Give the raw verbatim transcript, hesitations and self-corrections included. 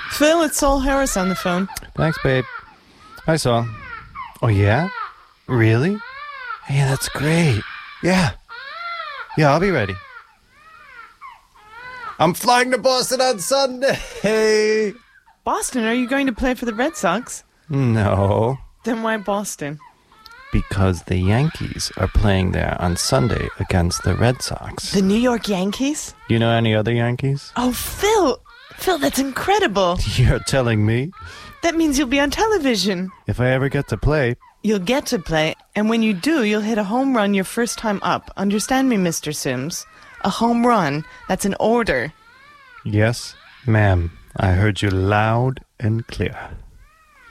Phil, it's Saul Harris on the phone. Thanks, babe. Hi, Saul. Oh, yeah? Really? Hey, that's great. Yeah. Yeah, I'll be ready. I'm flying to Boston on Sunday. Boston, are you going to play for the Red Sox? No. Then why Boston? Because the Yankees are playing there on Sunday against the Red Sox. The New York Yankees? You know any other Yankees? Oh, Phil! Phil, that's incredible. You're telling me? That means you'll be on television. If I ever get to play. You'll get to play, and when you do, you'll hit a home run your first time up. Understand me, Mister Sims? A home run. That's an order. Yes, ma'am. I heard you loud and clear.